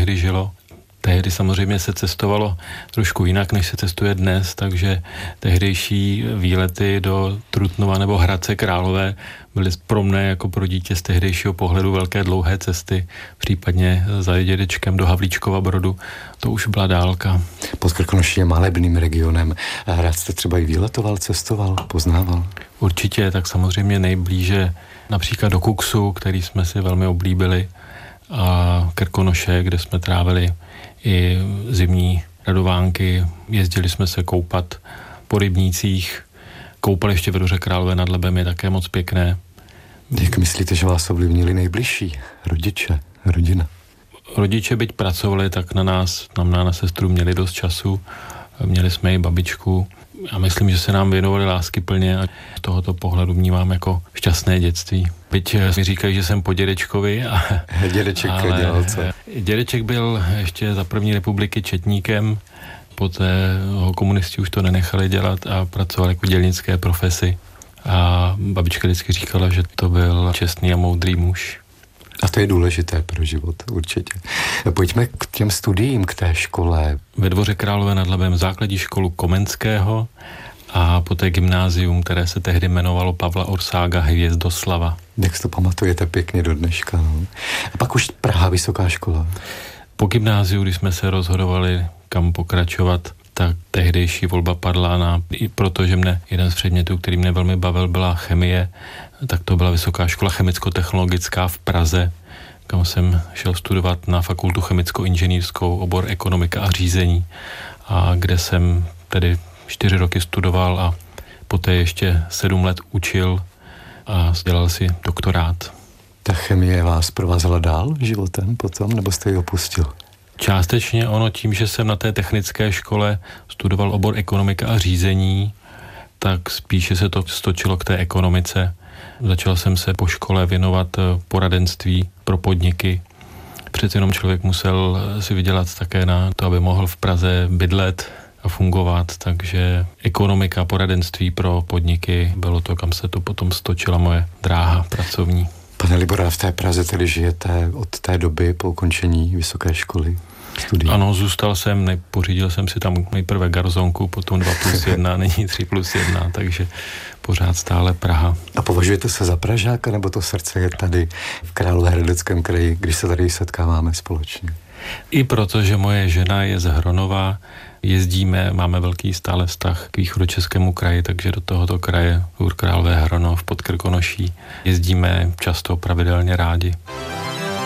tehdy žilo. Tehdy samozřejmě se cestovalo trošku jinak, než se cestuje dnes, takže tehdejší výlety do Trutnova nebo Hradce Králové byly pro mne jako pro dítě z tehdejšího pohledu velké dlouhé cesty, případně za dědečkem do Havlíčkova Brodu. To už byla dálka. Podkrkonoší je malebným regionem. Rád jste třeba i výletoval, cestoval, poznával? Určitě, tak samozřejmě nejblíže například do Kuksu, který jsme si velmi oblíbili, a Krkonoše, kde jsme trávili i zimní radovánky. Jezdili jsme se koupat po rybnících. Koupaliště v Hroře Králové nad Labem je také moc pěkné. Jak myslíte, že vás ovlivnili nejbližší? Rodiče, rodina? Rodiče, byť pracovali, tak na nás, na sestru měli dost času. Měli jsme i babičku. A myslím, že se nám věnovali láskyplně a z tohoto pohledu vnímám jako šťastné dětství. Byť mi říkají, že jsem po dědečkovi. Dědeček dělal co? Dědeček byl ještě za první republiky četníkem, poté ho komunisti už to nenechali dělat a pracoval jako dělnické profesi. A babička vždycky říkala, že to byl čestný a moudrý muž. A to je důležité pro život, určitě. Pojďme k těm studiím, k té škole. Ve Dvoře Králové nad Labem základní školu Komenského a poté gymnázium, které se tehdy jmenovalo Pavla Orsága Hvězdoslava. Jak to pamatujete pěkně do dneška. No? A pak už Praha, vysoká škola. Po gymnáziu, když jsme se rozhodovali, kam pokračovat, tak tehdejší volba padla i protože mne jeden z předmětů, který mě velmi bavil, byla chemie, tak to byla Vysoká škola chemicko-technologická v Praze, kam jsem šel studovat na fakultu chemicko-inženýrskou, obor ekonomika a řízení, a kde jsem tedy 4 roky studoval a poté ještě 7 let učil a dělal si doktorát. Ta chemie vás provázela dál životem potom, nebo jste ji opustil? Částečně ono tím, že jsem na té technické škole studoval obor ekonomika a řízení, tak spíše se to stočilo k té ekonomice. Začal jsem se po škole věnovat poradenství pro podniky. Přece jenom člověk musel si vydělat také na to, aby mohl v Praze bydlet a fungovat, takže ekonomika, poradenství pro podniky bylo to, kam se to potom stočila moje dráha pracovní. Pane Libore, v té Praze tedy žijete od té doby po ukončení vysoké školy? Studií. Ano, zůstal jsem, pořídil jsem si tam nejprve garzonku, potom 2+1, nyní 3+1, takže pořád stále Praha. A považujete se za Pražáka, nebo to srdce je tady v Královéhradeckém kraji, když se tady setkáváme společně? I protože moje žena je z Hronova, jezdíme, máme velký stále vztah k východočeskému kraji, takže do tohoto kraje Králové Hronov pod Krkonoší jezdíme často, pravidelně rádi.